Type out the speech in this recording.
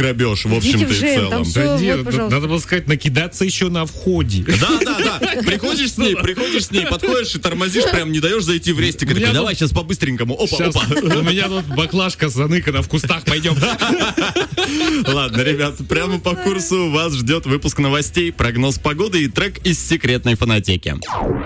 грабеж, в общем-то и Жень, целом. там всё, Да нет, вот, пожалуйста. надо было сказать, накидаться еще на входе. Да. Приходишь с ней, подходишь и тормозишь, прям не даешь зайти в рестик. И такой, давай сейчас по-быстренькому. Сейчас Опа. у меня тут баклажка заныкана в кустах, пойдем. Ладно, ребят, прямо по курсу вас ждет выпуск новостей, прогноз погоды и трек из секретной фонотеки.